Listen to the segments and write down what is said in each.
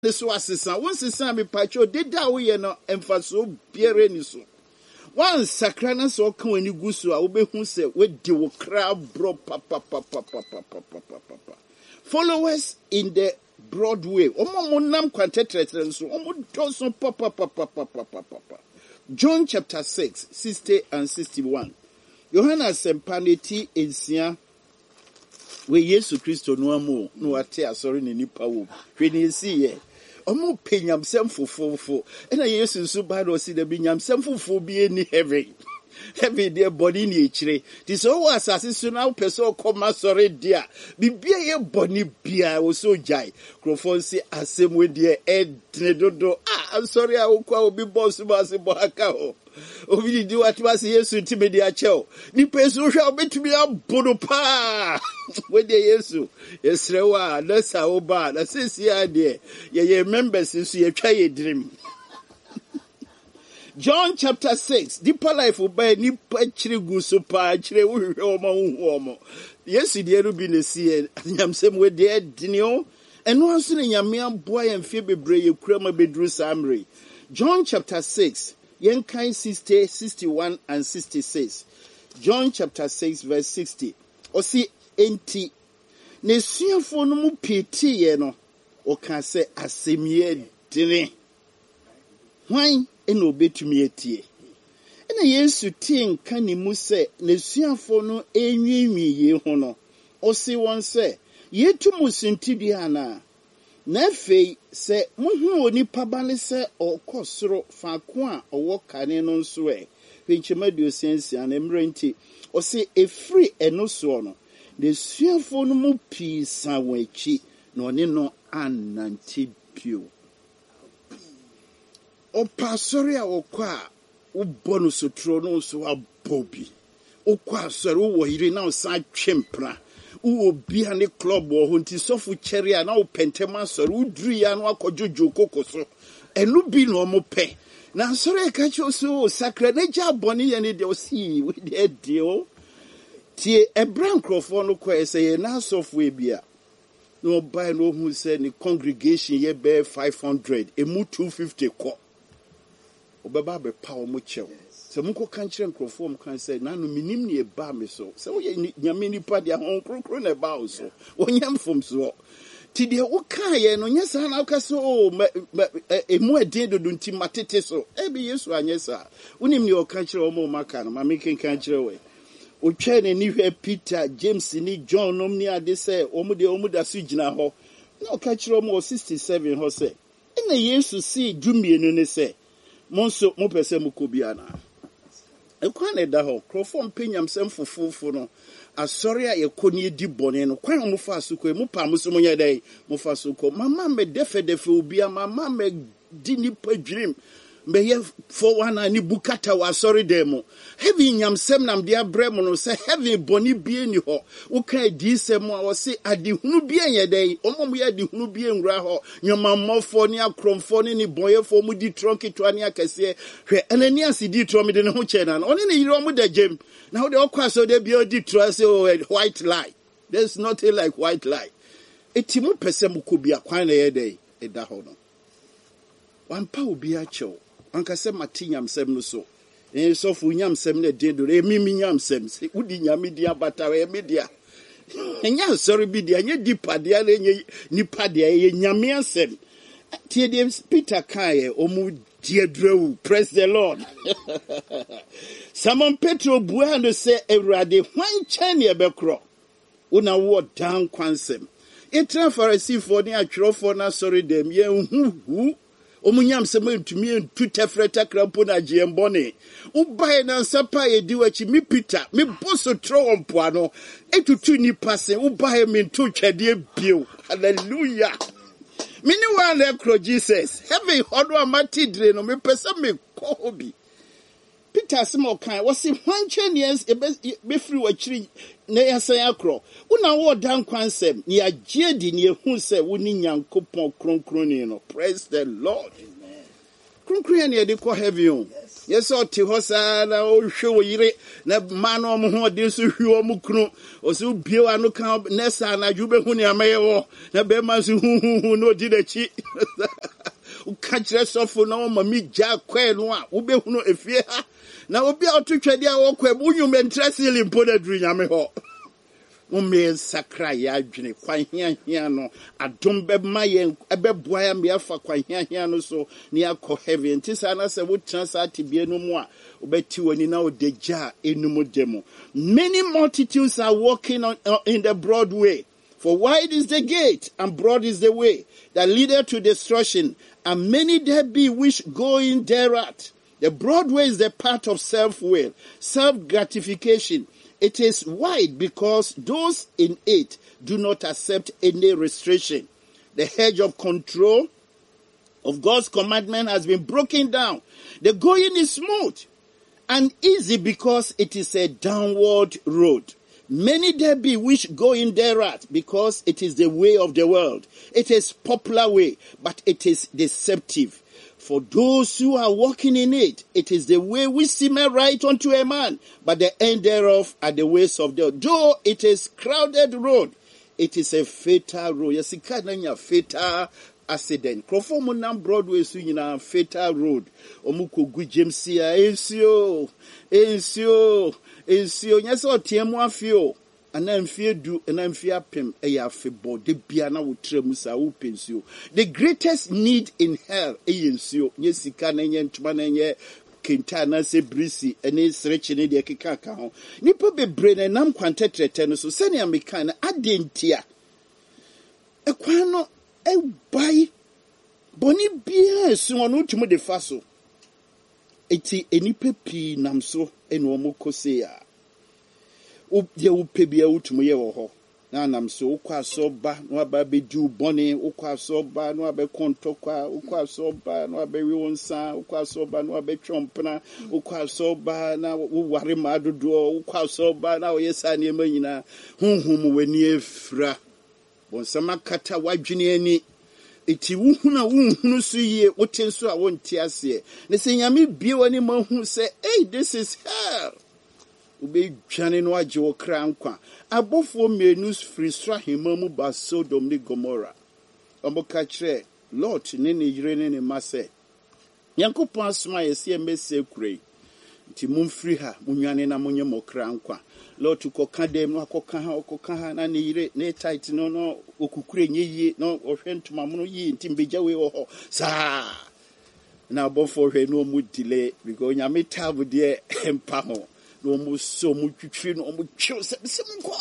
this was a son. Once a son, me patcho did that we no emphaso beer so. One sacrana so come when you go so I will be who say we do crab bro papa. Followers in the Broadway. Omo nam kwantetre so omo doso papa. John chapter 6, 60 and 61. Yohana sempaneti ensia we Yesu Kristo no amu no ate asori ne nipa wo. Hwe ne si ye. Omo penyamsem fofofo. Ena Yesu so ba do si da binyamsem fofo bi eni heaven. Heaven their body ni echire. This all was asase na person come asori dia. Bibia ye boni bia wo so jai. Krofon si asem we dia edne dodo. I'm sorry I will call be boss was aka ho. Obi di what was Yesu ntime dia cheo. Ni person hwa betu bi abodo pa. We dey Yesu. Yesrewa na sa oba na sisi ade. Ye members so ye twa ye dream. John chapter 6, deeper life obey ni pachire guso pa chire wo hwe omo. Yesu de ru bi ne sie nyamsem we de dinio eno anso ne nyame aboa ye mfie bebre ye kura ma bedru samre. John chapter 6, yenkan 60, 61 and 66. John chapter 6 verse 60. Osi enti ne suafo no mu peti ye no o ka se asemie dine. Why ena obetumi etie ena Yesu tie nka ne mu se ne suafo no enwiinwi ye ho no o se won se yetu musinti ana na afei se muhu onipa bale se okosoro faako a owo kane no nso hwenchemadio sensia na mrenti o se efri eno so no ne suafo no mu pii sawachi na one no ananti pio o pasori a okwa wo bono sotro no so abobi okwa sori wo hire na o sa twempra wo bia ne club wo nti sofu cherry na wo pentema sori wo duru ya no akojojo kokoso enu bi no mo pe na sori ka cho so sakra na ja boni ye ne de o si we de dio tie ebran crofo no kwa ese ye na sofu e bia no buy no who say the congregation ye be 500 emu 250 ko obeba be power mo chew se munko kan kire nkrofo mo kan say nanu minim ne ba me so se wo ye nyame nipa dia hon krokro na ba o so wonyam fom so ti de wo kan ye no nyesa na ka so emu adin dodo nti matete so e bi Yesu anyesa unim ne o kan kire o mo maka no ma me kan kire we o twa ne ni hwe Peter James ni John nom ni ade say omu da so gina ho na o kan kire o mo 67 ho say ina Yesu si dumienu ne say monso mo pese mo kobiana ekwan na da ho krofo mpenyamsem fofofo no asori a yekoni di bone no kwan mo fa so ko mo pa mo so mo nya dai mo fa so ko mama me defe obia mama me di ni padwrim me ye for one ani bukata wa asori dem heavy nyamsem nam dia brem no se heavy bone bie ni ho wo kan di sem a wo se adihunu bie nya dai omom ye adihunu bie nwura ho nyomammofo ni akromfo ni boyefo mu di tronketwa ni akase hwe enani asidi tro me de ne ho chena no oni ne yiro mu da jem na wo de okwaso de bie di tro say white lie. There's nothing like white lie. Etimu pese mu kobia kwan na ye dai eda ho no wampa obi a chew anka se matinyamsem no so so fu nyamsem na de do emimi nyamsem se udi nyame dia batawe e media enya sorry bi dia nye dipa dia na nye nipa dia ye nyame asem tie de Peter kae omu die drew. Praise the Lord. Simon Petro buando se Ewrade hwan chen ye bekro una wo dan kwansem etra Pharisee for ni atwerofo na sorry dem ye hu omunyam se mantumi entu tefreta krampo na giembone ubae na nsapa ye diwachi mi Peter mi boso tro ompo ano etutu ni pase ubae mi ntu twede bio. Hallelujah. Mini one ekro Jesus heavy hodo amati dire no me pese me ko obi Peter Simon kan was in 1 years be free wachiri na yasan akro una wo dan kwansem ni agye di ni ehun se woni nyankopon kronkron ni no. Praise the Lord. Amen. Kronkron ni de ko heavy on. Yes. Yes, or Tihosa, or show ye, na man or more, this is your mukno, or so beer and look out, Nessa, and you be hunia mayo, na bemas who no did a cheat. Catch us off for no, mammy jack, quail one, who be no if ye ha. Now be out to trade your walk where you men trusting in put a dream, yameho. Ume sakra ya jine kwa hia no adom be maye ebeboa me afa kwa hia no so ne akọ heavy ntisa na se wo transa tibie no mu a obeti woni na odeja enum demo. Many multitudes are walking in the broad way, for wide is the gate and broad is the way that leadeth to destruction, and many there be which go in thereat. The broad way is the path of self-will, self-gratification. It is wide because those in it do not accept any restriction. The hedge of control of God's commandment has been broken down. The going is smooth and easy because it is a downward road. Many there be which go in thereat because it is the way of the world. It is popular way, but it is deceptive. For those who are walking in it, it is the way which seemeth right unto a man, but the end thereof are the ways of the world. Though it is crowded road, it is a fatal road. Yes, it can't be fatal accident. Krofomo nam Broadway so yina fatal road. Omuko gu Jamesia ensio. Yes, o tiemu afio. The greatest need in hell is Kintana se brisi ene srechine de kekaka ho nipa bebre na nam kwantetrete no so sene ameka na adentia ekwan no bai boni bia esu ono tumu de faso eti enipa pi nam so eno omo kose a ye upebia utumu ye wo ho na nam so ukwaso ba no aba be du boni ukwaso ba no aba kontokwa ukwaso ba no aba wi wonsa ukwaso ba no aba twompna ukwaso ba na wo ware madodo ukwaso ba na wo yesa ne manyina hunhum wani efra bonsama kata wadwene ani eti wuhunu so yie wotenso a wonte ase ne se nyame bie wani mahu se hey, this is hell. Ube jane no aje wo kra nkwa abofo menu frisra himamu ba Sodom ni Gomorrah omoka kire Lot ne yire ne mase Yankopon asoma yesi emese kure nti mumfiri ha munwane na munye mokra nkwa Lot koka dem no akoka ha na ne yire ne tight no okukure nyeye no ohwe ntoma muno yi nti mbeja we ho sa na abofo hwe no mu delay because nyame tabu de empa ho no mu so mu twitwi no mu kyo se mko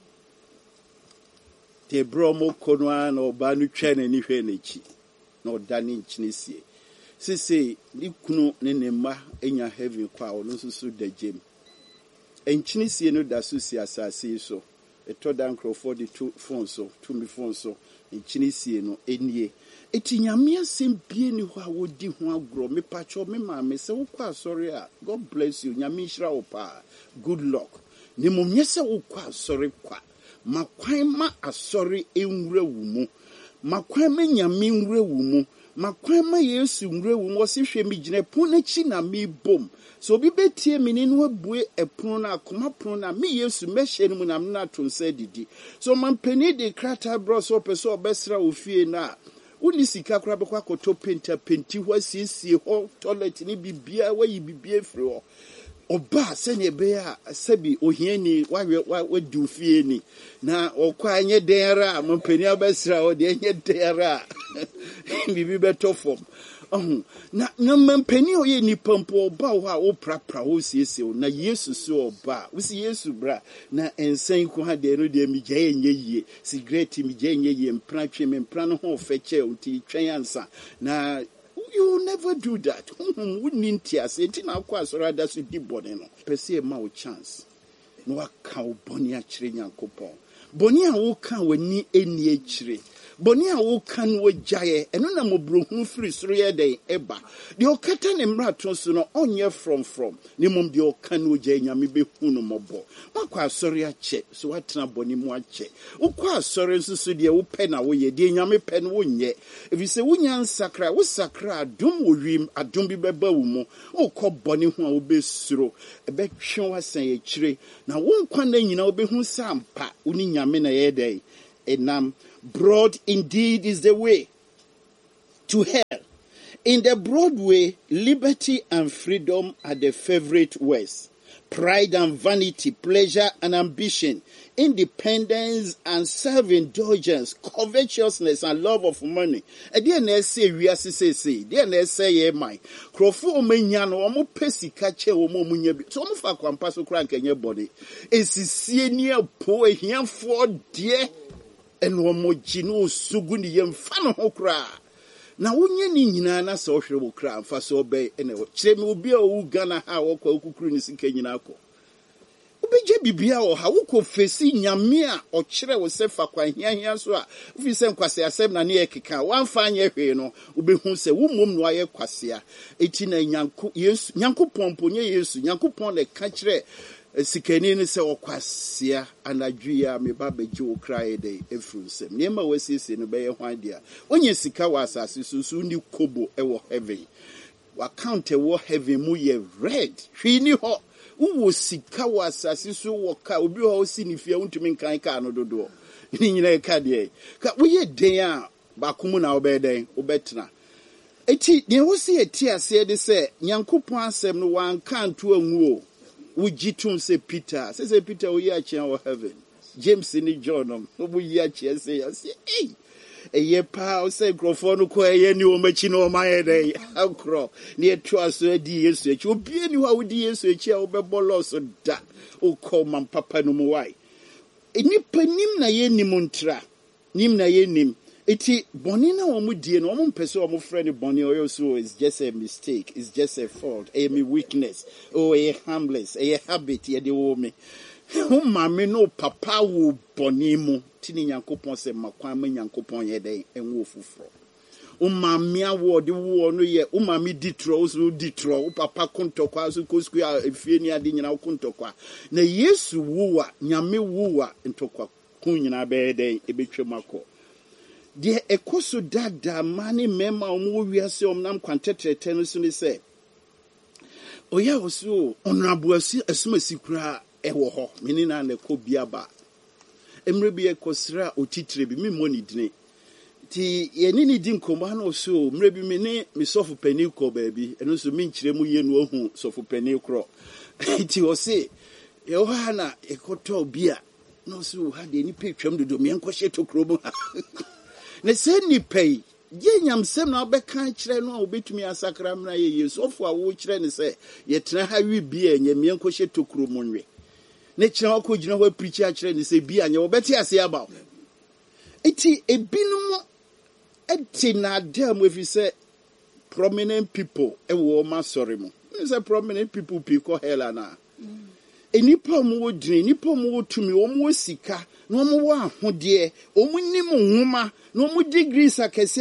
te bro mo konwa na oba no twa na ni hwe na chi na odane nchinesie sisi ikunu ne nemma enya heaven kwa ono susu da jem enchinesie no da so si asase so etoda nkrofo de two phone so two me phone so enchinesie no enie etinyame asem bie ni ho a wodi ho agro me pacho me ma me se wo kwa sorry a God bless you nyame hira wo pa good luck ni mo nyese wo kwa sorry kwa makwan ma asori enwura wu mu makwan ma nyame nwura wu mu makwan ma Yesu nwura wu mu wo se hwe mi gine pon na chi na me bom so obi betie me ni no abue epon na akoma pon na me Yesu mehye ni mu na na tonsa didi so mampani de krata bro so peso obesra ofie na uni sika kura bekwa koto penti ho siesie ho toilet ni bibia wa yi bibia firi ho oba sene be a sabi ohiani wa du fie ni na okwa anye denra mampani abesra o de anye denra bibi beto form na mampani o ye ni pampo oba ho a o prapra ho siesie na Yesu so oba wo si Yesu bra na ensan ko ha de no de mi gye yie cigarette mi gye yie mpra twe me mpra no ho feche unti twen ansa na you will never do that. Wouldn't you say it now? Quite rather to be born. Perceive my chance. No, I can't bonny a tree and coupon. Bonny, I will come when ni any tree. boni a wo kan wo gyae eno na mobrohu firi soro ye den eba de okata ne mrato so no onye from ne mom de okan wo gyae nyame behu no mobo makwa asori ache so watena boni mu ache ukwa asori nsusu de wo pe na wo ye de nyame pe no wo nye ebi se wunya nsakra wo sakra adom wo wim adom bi beba wo mu ukọ boni ho a wo besuro ebe twe wasan ye kire na wo nkwa na nyina wo behu sampa uni nyame na ye den enam. Broad indeed is the way to hell. In the broad way, liberty and freedom are the favorite words. Pride and vanity, pleasure and ambition, independence and self-indulgence, covetousness and love of money. Dear say we are say, dear say ye my crofo menyano omo pesika che omo munye bi. So omo fa kwampa so kra nkenye body. Esisie ni apo ehiafo de and womoji no sugu ni yemfa no ho kra na wonye ni nyina na so hwere wo kra mfa so be ene kire me obi a wo Ghana ha wo kwa okukuru ni sika nyina akọ obeje bibia o ha wo ko fesi nyame a o kire wo se fa kwa hiahia so a ofi se nkwase asem na ne ekeka wamfa anye hwe no obehu se wo mom no aye kwase a eti na nyanko Yesu nyanko pompo nye Yesu nyanko pon ne ka kire sikani ni se okwasia anadwia me ba beji wo krae dey efrunsem niema wasisi no be ye hwan dia onye sika wa asase so ni kobo e wo heaven wa count e wo heaven mu ye red hwini ho wo sika wa asase so wo ka obi ho si ni fia untumi nkan ka no dodo ni nyina ka de ka wo ye den a ba komu na obeden obetena eti ne wo si eti ase de se nyankopon asem no wan kanto anwu o Ujitum se Peter. Say Peter we are in heaven. James ni John. We are say hey. A ye pa say microphone ko ye ni o machi no ma ye dey. Akro. Near to us di Yesu echi. Obi ni wa di Yesu echi a obebolo so da. O call man papa no mo why. Enipa nim na ye nim ntra. Nim na ye nim. Iti boni na omu die no omu mpese omu friend boni oyo so is just a mistake, it's just a fault, a me weakness, a harmless, a habit ye de wo me. Mama no papa wo boni mu tini Nyankopon se makwan ma Nyankopon ye den enwo fufuro. Mama awo de wo no ye mama ditro so ditro papa kontokwa so kosku afie ni ade nyina kontokwa. Na Yesu wuwa nyame wuwa ntokwa kun nyina be den ebetwem akọ. De ekoso dada mani mema omu wiase omnam kwantetrete no so ni se oya oso onabuasi asumasi kura ewo ho meni na na ko biaba emre bi ekosra otitire bi mimoni dine ti ye ni di nkomba na oso mre bi meni me sofu pani ko baabi eno so mi nkire mu ye no ohu sofu pani kro ti o se ye ho na ekoto bia no so ha de ni petwam dodo me enkohye tokrobo ne se ni pay ye nyamsem na obeka kire no obetumi asakra mra ye Yesu ofo a wo kire ne se ye tena ha wi bia nyame enkohye tokromo nwe ne kire okogina ho preach a kire ne se bia nya obeti ase aba eti ebinum eti na dem we fi se prominent people e wo ma sorry mo say prominent people pick hell na enipa mu wo drin enipa mu wo tumi wo mu sika no mo wo ahode o mu nim nwoma no mu degrees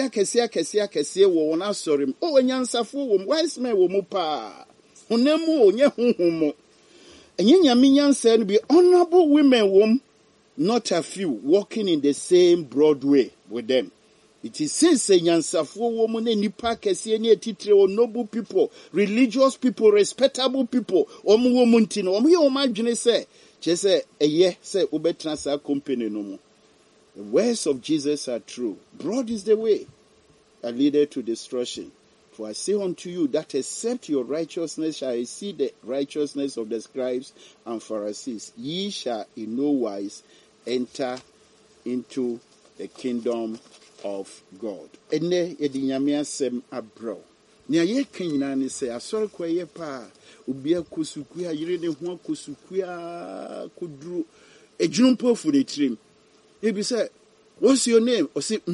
akese wo wona sorry o wanyansafo wo wise man wo mu pa honemu onye honhomo enye nyame nyansa no be honorable women wo not a few walking in the same broad way with them. It is since nyansafo wo mu na nipa kese ni etitire o noble people, religious people, respectable people omu wo mu ntino omu ye o madwene se chese eye se obetra sa company no mu. The words of Jesus are true. Broad is the way that leadeth to destruction. For I say unto you that except your righteousness shall I see the righteousness of the scribes and Pharisees, ye shall in no wise enter into the kingdom of God. Ene yedi nyame asem abro. Nia ye kanyina ni se asore kwa ye pa obi akosuku ayire ne ho akosuku koduru ejunumpo fu ne trim. Ebi say, what's your name? Or say,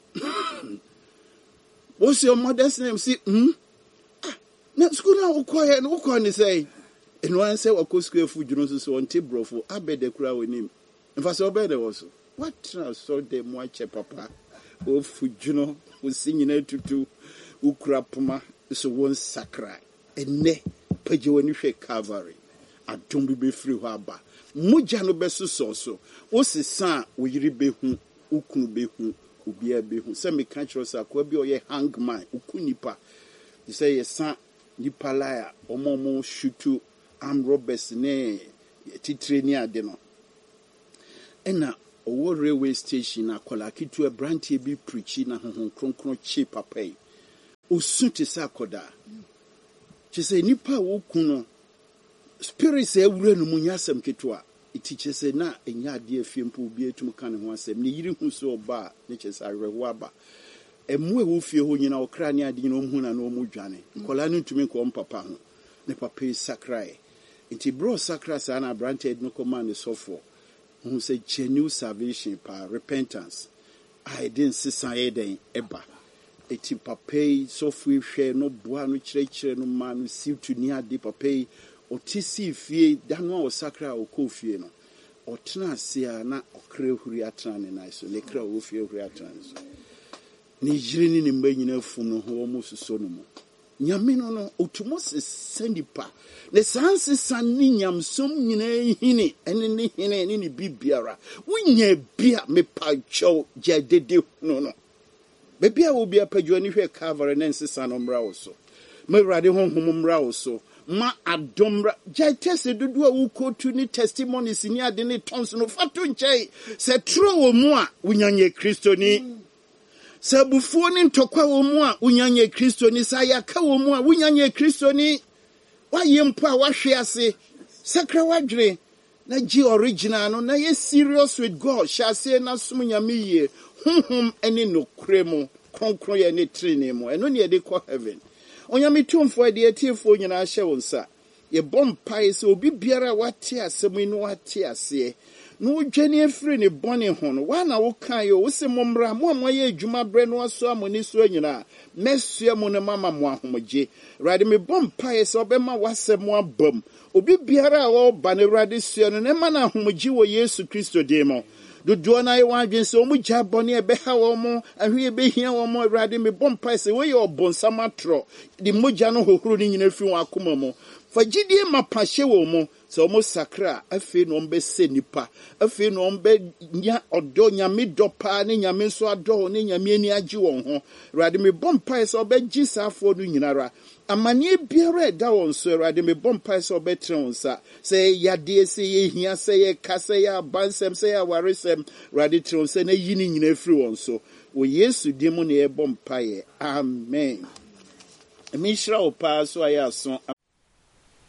what's your mother's name? Say, na school na ukwaye na ukwa ni say. And one say wakosuku fu juno so on tebrofo abede kura wonim. In fact obede also. What so de moache papa? o fujuno o sinyina tutu ukura poma so won sakra enne pagye wani hwe Calvary adom bi befiri hɔ aba mogya no bɛsoso so o sesa o yiri behu ukunu behu obia behu sɛ meka kyerɛ sɛ akwa bi ɔyɛ hangman ukunipa sɛ yɛsa nipa laya ɔmɔmɔ shutu am robbers ne titire ni ade no ɛna ɔwɔ railway station na akɔla kitu brantie bi preachi na honhom kronkron chi papa yi osu te sɛ akɔda kyɛ sɛ nipa wo kuno spirit sɛ awura no mu nyasɛm ketewa iti kyɛ sɛ na ɛnya ade afie mpo obi atum ka ne ho asɛm ne yiri hu so ɔba ne kyɛ sɛ awerɛho aba ɛmu ɛwɔ fie hɔ nyina ɔkra ne ade nyina ɔmhu na na ɔmu dwane nkɔla no ntumi nkɔ papa ho ne papa yi sakrae nti bro sakra saa na abrante no kɔma ne sɔfo hu sɛ genuine salvation pa repentance I didn't see sayeden eba eti papa yi sɔfo hwɛ no boa no kyerɛkyerɛ no ma no siw to ni ade papa yi otisi fie dano o sakra o kofie no otena asia na okra huri atana ne na so ne kra o fie huri atana so ni yiri ni mba nyina fum no ho mo suso no mo nyame no no otumo senipa ne sanse sanni nyamsom nyina hini ene ne hini ne bibiara wonya bia me pacho jadede no bebia wo bia padwo ni hwe Calvary ne nsesa no mra wo so mawrade honhom mra wo so ma adomra jaitese dudu a wukotu ni testimonies ni ade ne tons no fato nchai se tro wo mu a wunyanye Kristo ni se bufuo ni ntokwa wo mu a wunyanye Kristo ni sa yaka wo mu a wunyanye Kristo ni waye mpo a wahwe ase sakra wadwere na ji original no na ye serious with God sha se na sum nyame ye honhom ene no kremu kronkron ye ne trine mu eno ne de ko heaven onyame tumfo de atiefo nyina hye wonsa ye bompai se obi biara wate asem inu wate ase no dwane afiri ne bone ho no wa na wo kan yo wo se momra mo amoye adwuma bre no aso amoni so nyina mesua mo ne mama mo ahomje rade me bompai se obema wasem mo abam obi biara wo ba ne rade sua no ne ma na ahomje wo Yesu Kristo de mo dodo na ye wadwen se omu gya bone ebe ha wo mo ahwe ebe hia wo mo rade me bompai se we ye obonsam atro di mogya no hohoro ni nyina fi wo akoma mo fagidie mapahye wo mo se omo sakra afi no mbe senipa afi no mbe nya odo nyame dopa ne nyame so ado ne nyame ani agi won ho rade me bompai se obegi safo no nyinara amane biara da won so rade me bompai se obetre won sa se yade se ye hia se ye kase ya bansem se ya waresem rade tre won se na yini nyina afiri won so o Yesu di mu ne e bompai amen emi hira o pa so aya so